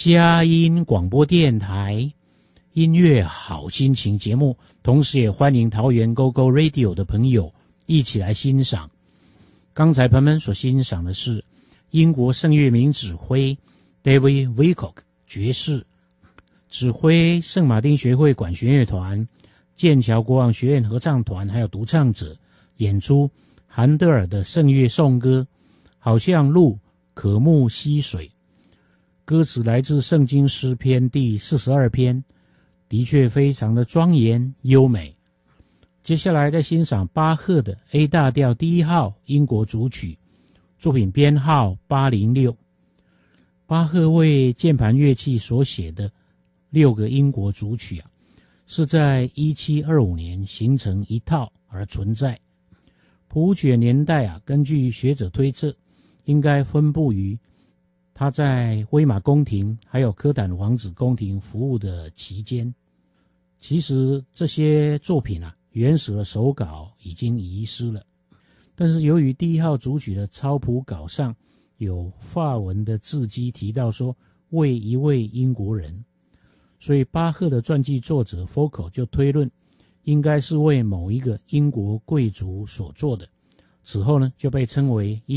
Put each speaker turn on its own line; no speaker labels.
佳音广播电台音乐好心情节目，同时也欢迎桃园 GoGo Radio 的朋友一起来欣赏。刚才朋友们所欣赏的是英国圣乐名指挥 David Wilcock 爵士，指挥圣马丁学会管弦乐团、剑桥国王学院合唱团还有独唱者演出韩德尔的圣乐颂歌，好像鹿渴慕溪水。歌词来自圣经诗篇第42篇，的确非常的庄严优美。接下来再欣赏巴赫的 A 大调第1号英国组曲，作品编号806。巴赫为键盘乐器所写的6个英国组曲是在1725年形成一套而存在。谱曲年代根据学者推测，应该分布于他在威玛宫廷还有科坦王子宫廷服务的期间。其实这些作品原始的手稿已经遗失了，但是由于第1号组曲的抄谱稿上有法文的字迹提到说为一位英国人，所以巴赫的传记作者 Foucault 就推论应该是为某一个英国贵族所做的，此后呢就被称为